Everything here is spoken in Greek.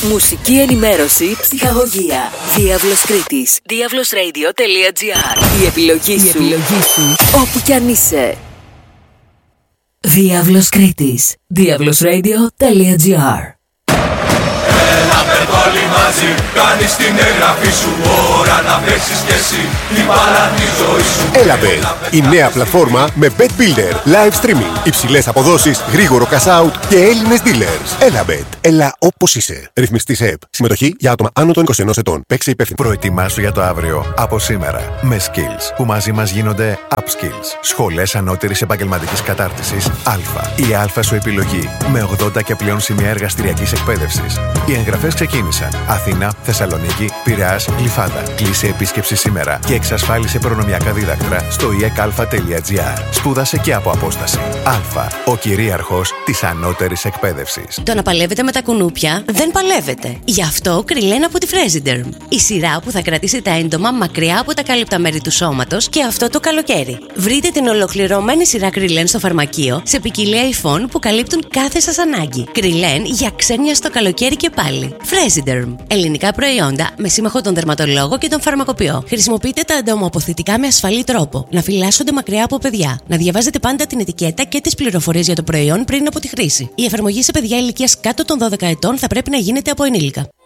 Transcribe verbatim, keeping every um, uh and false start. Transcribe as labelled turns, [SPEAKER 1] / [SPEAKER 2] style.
[SPEAKER 1] Μουσική ενημέρωση, ψυχαγωγία. Διάβλος Κρήτης. διάβλος ρέιντιο τελεία τζι άρ. Η επιλογή σου. Η επιλογή σου. Όπου κι αν είσαι. Διάβλος Κρήτης. διάβλος ρέιντιο τελεία τζι άρ.
[SPEAKER 2] Έλα με όλοι μαζί, κάνεις την εγγραφή σου. Ώρα να παίξεις κι εσύ την μπάλα τη ζωή σου.
[SPEAKER 3] Elabet, η νέα πλατφόρμα με Bet Builder, live streaming, υψηλές αποδόσεις, γρήγορο cash out και Έλληνες dealers. Elabet, έλα όπως είσαι. Ρυθμιστής ΕΕΠ. Συμμετοχή για άτομα άνω των είκοσι ενός ετών. Παίξε υπεύθυνα.
[SPEAKER 4] Προετοιμάσου για το αύριο από σήμερα με skills που μαζί μας γίνονται upskills. Σχολές ανώτερης επαγγελματικής κατάρτισης Α. Η Α σου επιλογή με ογδόντα και πλέον σημεία εργαστηριακής εκπαίδευσης. Οι εγγραφές ξεκίνησαν. Αθήνα, Θεσσαλονίκη, Πειραιάς, Γλυφάδα. Κλείσε επίσκεψη σήμερα και εξασφάλισε προνομιακά δίδακτρα στο ι εκ α τελεία τζι άρ. Σπούδασε και από απόσταση. Α. Ο κυρίαρχος της ανώτερης εκπαίδευσης.
[SPEAKER 5] Το να παλεύετε με τα κουνούπια δεν παλεύετε. Γι' αυτό Κριλέν από τη Fresiderm. Η σειρά που θα κρατήσει τα έντομα μακριά από τα κάλυπτα μέρη του σώματος και αυτό το καλοκαίρι. Βρείτε την ολοκληρωμένη σειρά Κριλέν στο φαρμακείο σε ποικιλία υφών που καλύπτουν κάθε σας ανάγκη. Κριλέν για ξένια στο καλοκαίρι και πάλι. Fresiderm. Ελληνικά προϊόντα με σύμμαχο τον δερματολόγο και τον φαρμακοποιό. Χρησιμοποιείτε τα εντομοαποθητικά με ασφαλή τρόπο. Να φυλάσσονται μακριά από παιδιά. Να διαβάζετε πάντα την ετικέτα και τις πληροφορίες για το προϊόν πριν από τη χρήση. Η εφαρμογή σε παιδιά ηλικίας κάτω των δώδεκα ετών θα πρέπει να γίνεται από ενήλικα.